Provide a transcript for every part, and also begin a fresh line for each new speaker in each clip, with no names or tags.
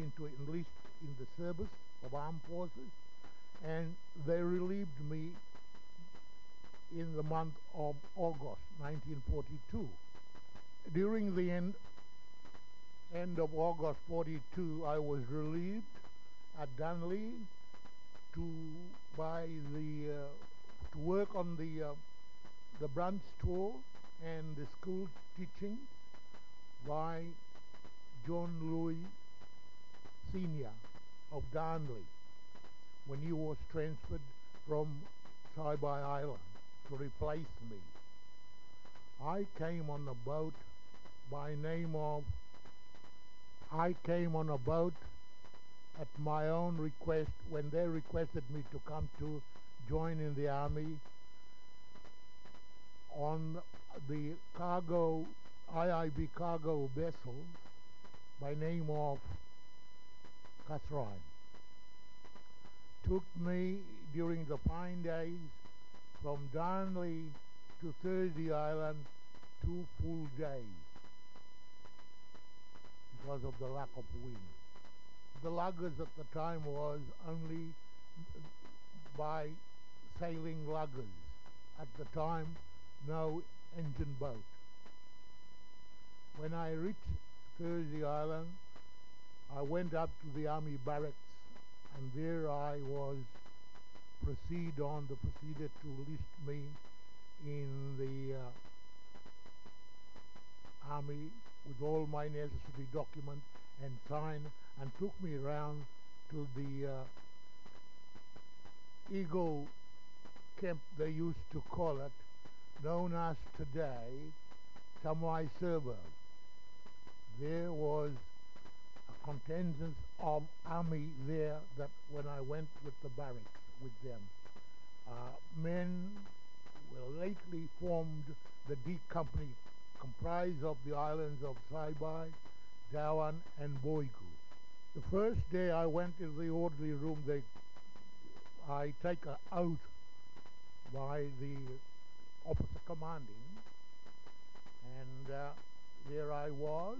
going to enlist in the service of armed forces, and they relieved me in the month of August 1942. During the end of August 42, I was relieved at Dunley to work on the branch store and the school teaching by John Louis Sr. of Darnley when he was transferred from Saibai Island to replace me. I came on a boat at my own request when they requested me to come to join in the army on the IIB cargo vessel by name of Kasrai. Took me during the Pine Days from Darnley to Thursday Island 2 full days because of the lack of wind. The luggers at the time was only by sailing luggers. At the time, no engine boat. When I reached Thursday Island, I went up to the army barracks, and there I was proceeded to list me in the army with all my necessary documents and sign, and took me around to the Eagle camp, they used to call it, known as today Tamai Servo. There was a contingent of army there that when I went with the barracks with them. Men lately formed the D Company, comprised of the islands of Saibai, Dawan and Boigu. The first day I went to the orderly room, I take an oath by the officer commanding, and there I was,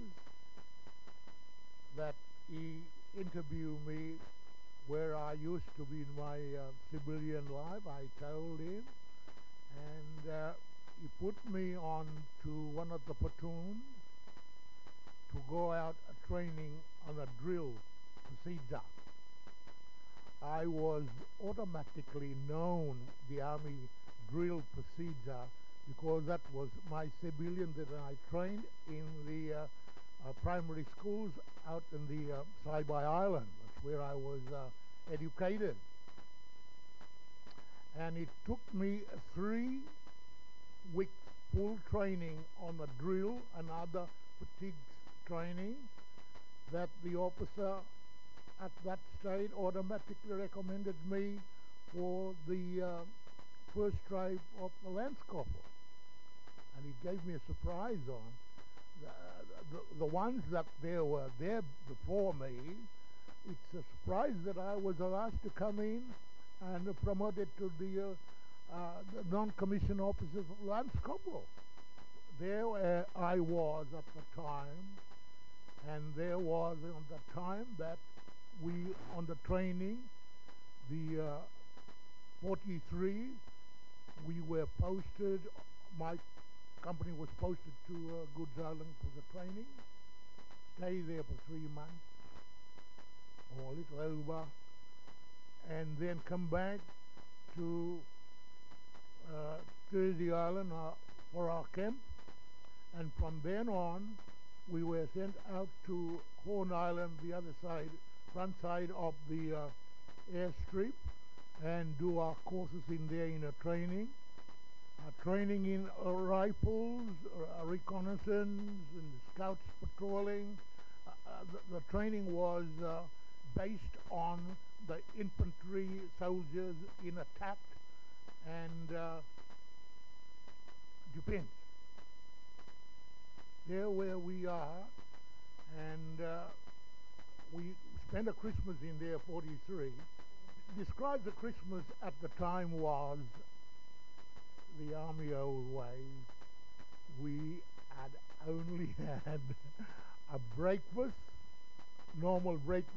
that he interviewed me where I used to be in my civilian life. I told him, and he put me on to one of the platoons to go out a training on a drill procedure. I was automatically known the army drill procedure because that was my civilian that I trained in the primary schools out in the Saibai Island. That's where I was educated. And it took me 3 weeks full training on a drill and other fatigue training that the officer at that stage automatically recommended me for the first stripe of the Lance Corporal. And he gave me a surprise on the ones that were there before me. It's a surprise that I was the last to come in and promoted to the non-commissioned officer of Lance Corporal. There I was at the time, and there was on the time that we, on the training, the 43, we were posted, my company was posted to Goods Island for the training, stay there for 3 months, or a little over, and then come back to Thursday Island for our camp, and from then on we were sent out to Horn Island, the other side, front side of the airstrip, and do our courses in there in a training. Training in rifles, reconnaissance, and scouts patrolling. The training was based on the infantry soldiers in attack and defense. There where we are, and we spent a Christmas in there, 43. Describe the Christmas at the time was the army old ways. We had only had a breakfast, normal breakfast,